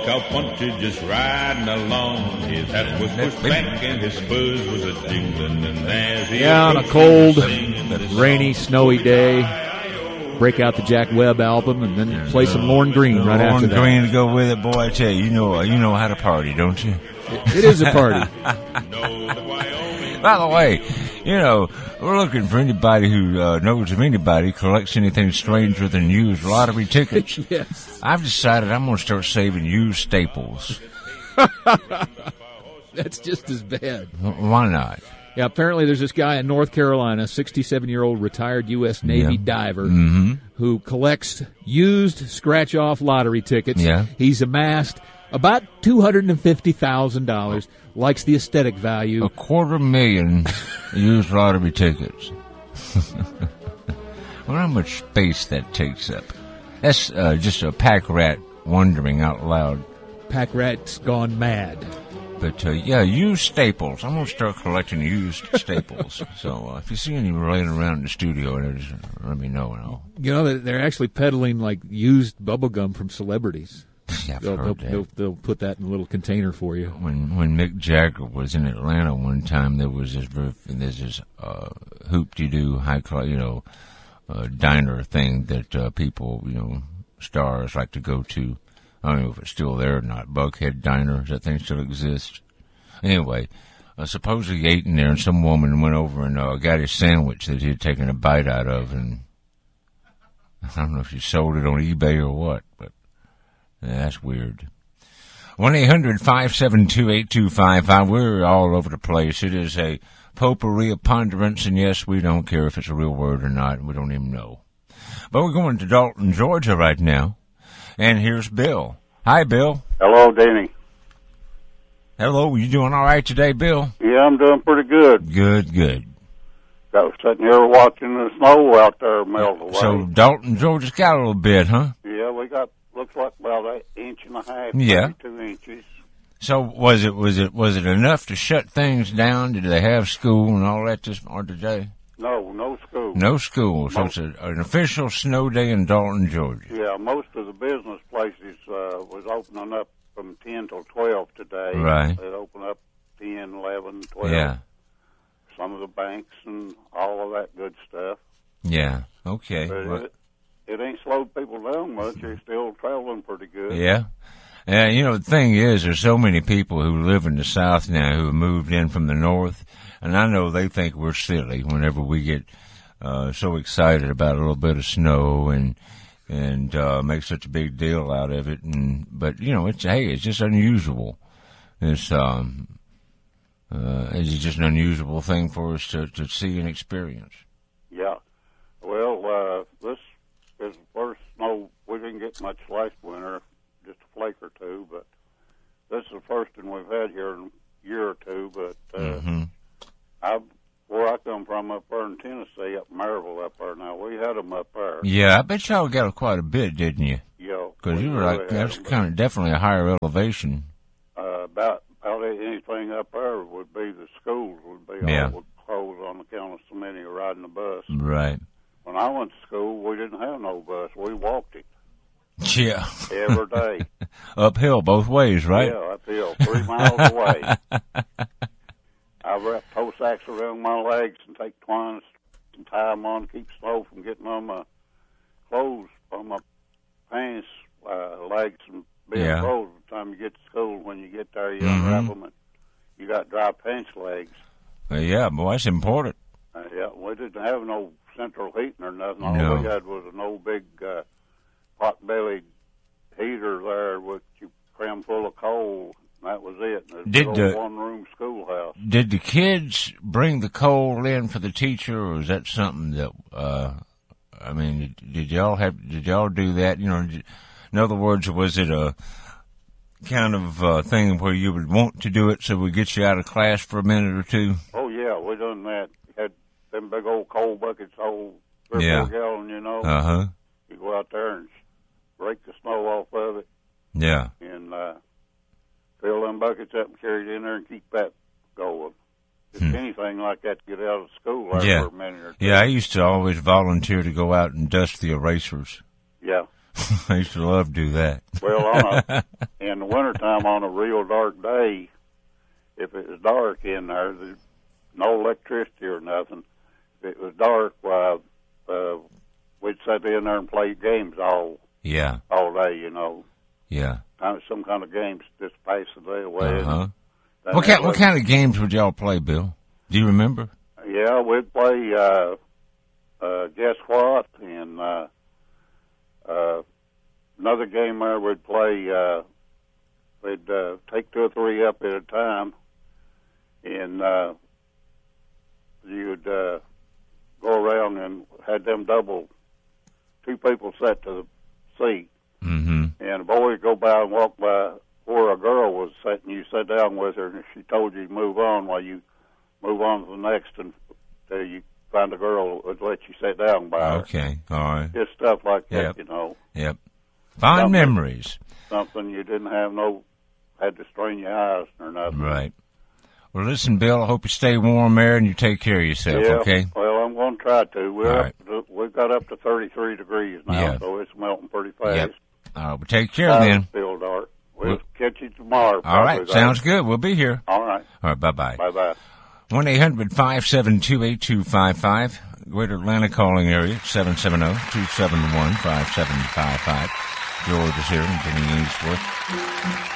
cowpuncher just riding along. His hat was pushed back and his spurs was a jingling. And as he on a cold, rainy, snowy day, break out the Jack Webb album and then play some Lorne Green right after that. Lorne Green to go with it, boy. I tell you, you know how to party, don't you? It is a party. By the way, we're looking for anybody who knows of anybody who collects anything stranger than used lottery tickets. Yes. I've decided I'm going to start saving used staples. That's just as bad. Why not? Yeah, apparently there's this guy in North Carolina, 67-year-old retired U.S. Navy diver, who collects used scratch-off lottery tickets. Yeah. He's amassed about $250,000, likes the aesthetic value. $250,000 used lottery tickets. Well, how much space that takes up? That's just a pack rat wondering out loud. Pack rat's gone mad. But, used staples. I'm going to start collecting used staples. So if you see any laying around in the studio, just let me know. And I'll... They're actually peddling, like, used bubble gum from celebrities. Yeah, I've heard that. They'll put that in a little container for you. When Mick Jagger was in Atlanta one time, there was this hoop-de-doo, high-class, diner thing that people, stars like to go to. I don't know if it's still there or not. Buckhead Diner, that thing still exists. Anyway, supposedly he ate in there, and some woman went over and got his sandwich that he had taken a bite out of, and I don't know if she sold it on eBay or what, but that's weird. 1-800-572-8255. We're all over the place. It is a potpourri of ponderance, and yes, we don't care if it's a real word or not. We don't even know. But we're going to Dalton, Georgia right now. And here's Bill. Hi, Bill. Hello, Danny. Hello. You doing all right today, Bill? Yeah, I'm doing pretty good. Good. I was sitting here watching the snow out there melt away. So Dalton, Georgia's got a little bit, huh? Yeah, we got, looks like about an inch and a half, yeah, 2 inches. So was it enough to shut things down? Did they have school and all that today? No school. No school. So it's an official snow day in Dalton, Georgia. Yeah, most of the business places was opening up from 10 till 12 today. Right. They'd open up 10, 11, 12. Yeah. Some of the banks and all of that good stuff. Yeah. Okay. But it ain't slowed people down much. They're still traveling pretty good. Yeah. The thing is, there's so many people who live in the South now who have moved in from the North, and I know they think we're silly whenever we get so excited about a little bit of snow and make such a big deal out of it. But it's just unusual. It's just an unusual thing for us to see and experience. Yeah. Well, this is the first snow. We didn't get much last winter, just a flake or two, but this is the first one we've had here in a year or two. But where I come from up there in Tennessee, up Maryville up there now, we had them up there. Yeah, I bet y'all got quite a bit, didn't you? Yeah. Because you were that's kind of definitely a higher elevation. About anything up there would be the schools would be all would close on account of so many riding the bus. Right. When I went to school, we didn't have no bus. We walked it. Yeah. Every day. Uphill both ways, right? Yeah, uphill, 3 miles away. I wrap toe sacks around my legs and take twines and tie them on to keep snow from getting on my clothes, on my pants, legs, and being frozen. By the time you get to school, when you get there, you unwrap them and you got dry pants legs. Yeah, boy, that's important. Yeah, we didn't have no central heating or nothing. All we had was an old big pot-bellied heater there with you crammed full of coal. That was it. It was a one-room schoolhouse. Did the kids bring the coal in for the teacher, or is that something that? Did y'all do that? In other words, was it a kind of thing where you would want to do it so we get you out of class for a minute or two? Oh yeah, we done that. Had them big old coal buckets, old 3 or 4 gallon, You go out there and rake the snow off of it. Yeah. And fill them buckets up and carry it in there and keep that going. If anything like that to get out of school for a minute or two. Yeah, I used to always volunteer to go out and dust the erasers. Yeah. I used to love to do that. Well, in the wintertime on a real dark day, if it was dark in there, there's no electricity or nothing. If it was dark, we'd sit in there and play games all day, you know. Yeah. Some kind of games just pass the day away. Uh-huh. What kind of games would y'all play, Bill? Do you remember? Yeah, we'd play Guess What, and another game there we'd play, we'd take 2 or 3 up at a time, and you'd go around and had them double, 2 people set to the seat. Mm-hmm. And a boy would go by and walk by where a girl was sitting. You sit down with her, and if she told you to move on, while you move on to the next until you find a girl that would let you sit down by her. Okay, all right. Just stuff like that, you know. Yep. Fond memories. Something you didn't have had to strain your eyes or nothing. Right. Well, listen, Bill, I hope you stay warm there and you take care of yourself, okay? Well, I'm going to try to. We've got up to 33 degrees now, so it's melting pretty fast. Yep. Well, take care then. It's still dark. We'll catch you tomorrow. All right. Sounds good. We'll be here. All right. All right. Bye-bye. Bye-bye. 1-800-572-8255. Greater Atlanta calling area, 770-271-5755. George is here in Benny Ainsworth.